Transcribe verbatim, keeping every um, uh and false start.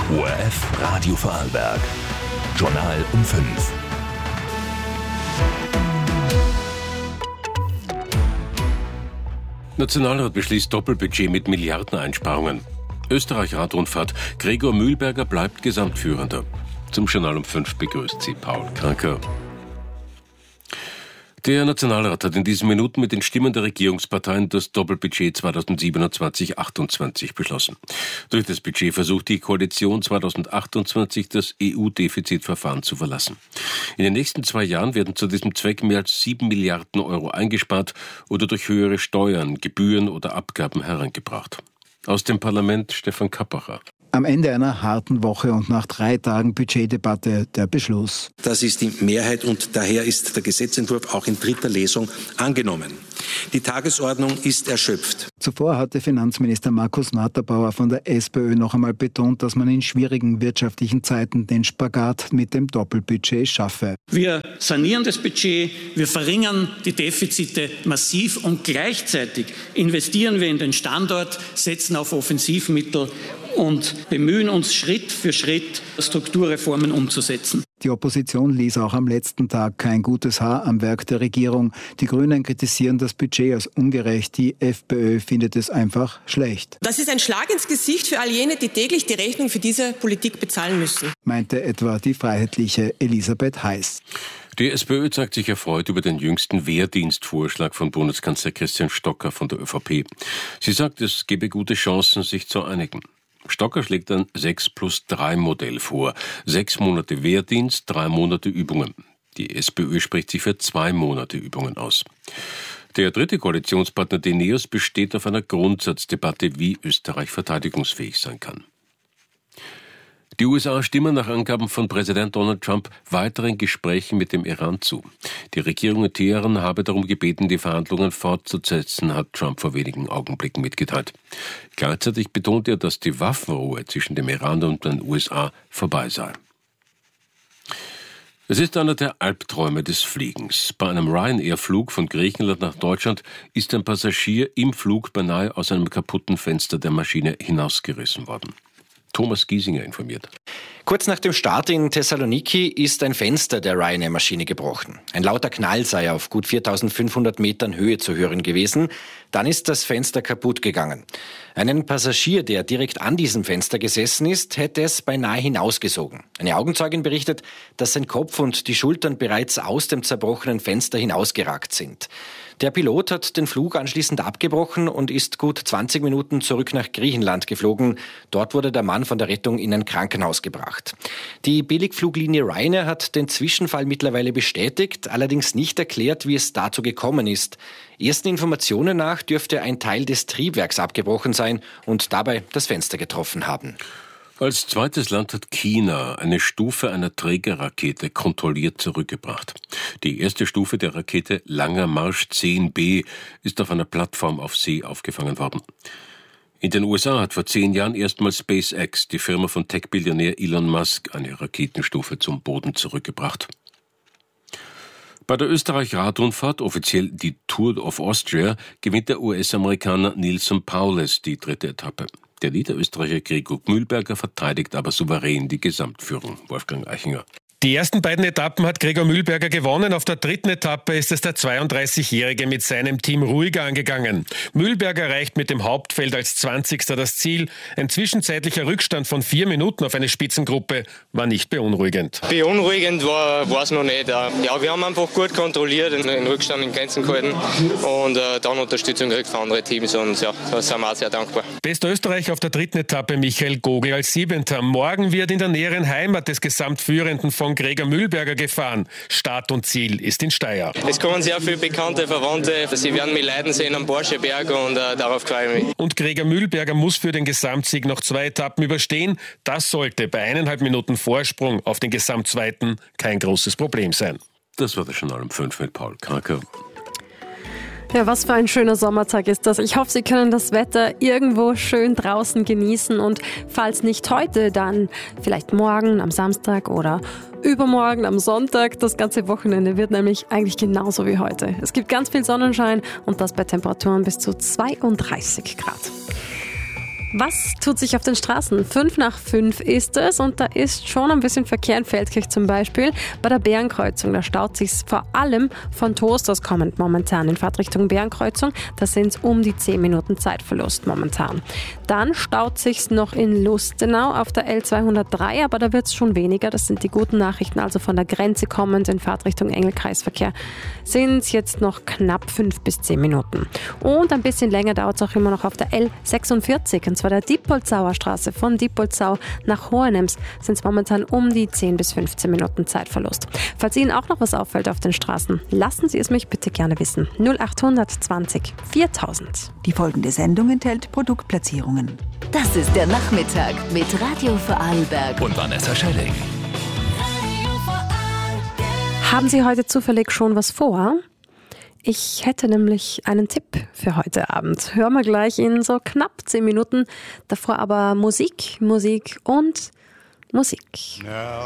O R F Radio Vorarlberg. Journal um fünf. Nationalrat beschließt Doppelbudget mit Milliardeneinsparungen. Österreich-Radrundfahrt. Gregor Mühlberger bleibt Gesamtführender. Zum Journal um fünf begrüßt Sie Paul Kranker. Der Nationalrat hat in diesen Minuten mit den Stimmen der Regierungsparteien das Doppelbudget zweitausendsiebenundzwanzig achtundzwanzig beschlossen. Durch das Budget versucht die Koalition zweitausendachtundzwanzig das E U-Defizitverfahren zu verlassen. In den nächsten zwei Jahren werden zu diesem Zweck mehr als sieben Milliarden Euro eingespart oder durch höhere Steuern, Gebühren oder Abgaben herangebracht. Aus dem Parlament Stefan Kappacher. Am Ende einer harten Woche und nach drei Tagen Budgetdebatte der Beschluss. Das ist die Mehrheit und daher ist der Gesetzentwurf auch in dritter Lesung angenommen. Die Tagesordnung ist erschöpft. Zuvor hatte Finanzminister Markus Matterbauer von der SPÖ noch einmal betont, dass man in schwierigen wirtschaftlichen Zeiten den Spagat mit dem Doppelbudget schaffe. Wir sanieren das Budget, wir verringern die Defizite massiv und gleichzeitig investieren wir in den Standort, setzen auf Offensivmittel und bemühen uns Schritt für Schritt, Strukturreformen umzusetzen. Die Opposition ließ auch am letzten Tag kein gutes Haar am Werk der Regierung. Die Grünen kritisieren das Budget als ungerecht. Die FPÖ findet es einfach schlecht. Das ist ein Schlag ins Gesicht für all jene, die täglich die Rechnung für diese Politik bezahlen müssen, meinte etwa die freiheitliche Elisabeth Heiß. Die SPÖ zeigt sich erfreut über den jüngsten Wehrdienstvorschlag von Bundeskanzler Christian Stocker von der ÖVP. Sie sagt, es gebe gute Chancen, sich zu einigen. Stocker schlägt ein sechs plus drei Modell vor. Sechs Monate Wehrdienst, drei Monate Übungen. Die SPÖ spricht sich für zwei Monate Übungen aus. Der dritte Koalitionspartner, die NEOS, besteht auf einer Grundsatzdebatte, wie Österreich verteidigungsfähig sein kann. Die U S A stimmen nach Angaben von Präsident Donald Trump weiteren Gesprächen mit dem Iran zu. Die Regierung in Teheran habe darum gebeten, die Verhandlungen fortzusetzen, hat Trump vor wenigen Augenblicken mitgeteilt. Gleichzeitig betont er, dass die Waffenruhe zwischen dem Iran und den U S A vorbei sei. Es ist einer der Albträume des Fliegens. Bei einem Ryanair-Flug von Griechenland nach Deutschland ist ein Passagier im Flug beinahe aus einem kaputten Fenster der Maschine hinausgerissen worden. Thomas Giesinger informiert. Kurz nach dem Start in Thessaloniki ist ein Fenster der Ryanair-Maschine gebrochen. Ein lauter Knall sei auf gut viertausendfünfhundert Metern Höhe zu hören gewesen. Dann ist das Fenster kaputt gegangen. Einen Passagier, der direkt an diesem Fenster gesessen ist, hätte es beinahe hinausgesogen. Eine Augenzeugin berichtet, dass sein Kopf und die Schultern bereits aus dem zerbrochenen Fenster hinausgeragt sind. Der Pilot hat den Flug anschließend abgebrochen und ist gut zwanzig Minuten zurück nach Griechenland geflogen. Dort wurde der Mann von der Rettung in ein Krankenhaus gebracht. Die Billigfluglinie Ryanair hat den Zwischenfall mittlerweile bestätigt, allerdings nicht erklärt, wie es dazu gekommen ist. Ersten Informationen nach dürfte ein Teil des Triebwerks abgebrochen sein und dabei das Fenster getroffen haben. Als zweites Land hat China eine Stufe einer Trägerrakete kontrolliert zurückgebracht. Die erste Stufe der Rakete Langer Marsch zehn B ist auf einer Plattform auf See aufgefangen worden. In den U S A hat vor zehn Jahren erstmals SpaceX, die Firma von Tech-Billionär Elon Musk, eine Raketenstufe zum Boden zurückgebracht. Bei der Österreich-Radrundfahrt, offiziell die Tour of Austria, gewinnt der U S-Amerikaner Neilson Powless die dritte Etappe. Der Niederösterreicher Gregor Mühlberger verteidigt aber souverän die Gesamtführung. Wolfgang Eichinger. Die ersten beiden Etappen hat Gregor Mühlberger gewonnen. Auf der dritten Etappe ist es der zweiunddreißigjährige mit seinem Team ruhiger angegangen. Mühlberger erreicht mit dem Hauptfeld als zwanzigster das Ziel. Ein zwischenzeitlicher Rückstand von vier Minuten auf eine Spitzengruppe war nicht beunruhigend. Beunruhigend war es noch nicht. Ja, wir haben einfach gut kontrolliert, den Rückstand in Grenzen gehalten und äh, dann Unterstützung gekriegt von anderen Teams und ja, da sind wir auch sehr dankbar. Bester Österreich auf der dritten Etappe Michael Gogl als Siebenter. Morgen wird in der näheren Heimat des Gesamtführenden von Gregor Mühlberger gefahren. Start und Ziel ist in Steyr. Es kommen sehr viele bekannte Verwandte. Sie werden mich leiden sehen am Borscheberg und äh, darauf freue ich mich. Und Gregor Mühlberger muss für den Gesamtsieg noch zwei Etappen überstehen. Das sollte bei eineinhalb Minuten Vorsprung auf den Gesamtzweiten kein großes Problem sein. Das war das Journal um fünf mit Paul Kranker. Ja, was für ein schöner Sommertag ist das. Ich hoffe, Sie können das Wetter irgendwo schön draußen genießen und falls nicht heute, dann vielleicht morgen am Samstag oder übermorgen am Sonntag. Das ganze Wochenende wird nämlich eigentlich genauso wie heute. Es gibt ganz viel Sonnenschein und das bei Temperaturen bis zu zweiunddreißig Grad. Was tut sich auf den Straßen? Fünf nach fünf ist es und da ist schon ein bisschen Verkehr in Feldkirch zum Beispiel. Bei der Bärenkreuzung, da staut sich vor allem von Toast aus kommend momentan in Fahrtrichtung Bärenkreuzung. Da sind es um die zehn Minuten Zeitverlust momentan. Dann staut sich's noch in Lustenau auf der L zweihundertdrei, aber da wird es schon weniger. Das sind die guten Nachrichten, also von der Grenze kommend in Fahrtrichtung Engelkreisverkehr sind es jetzt noch knapp fünf bis zehn Minuten. Und ein bisschen länger dauert es auch immer noch auf der L sechsundvierzig. Und zwar der Diepoldsauer Straße von Diepoldsau nach Hohenems sind es momentan um die zehn bis fünfzehn Minuten Zeitverlust. Falls Ihnen auch noch was auffällt auf den Straßen, lassen Sie es mich bitte gerne wissen. null acht zwanzig viertausend. Die folgende Sendung enthält Produktplatzierungen. Das ist der Nachmittag mit Radio Vorarlberg und Vanessa Schelling. Haben Sie heute zufällig schon was vor? Ich hätte nämlich einen Tipp für heute Abend. Hören wir gleich in so knapp zehn Minuten. Davor aber Musik, Musik und Musik. Now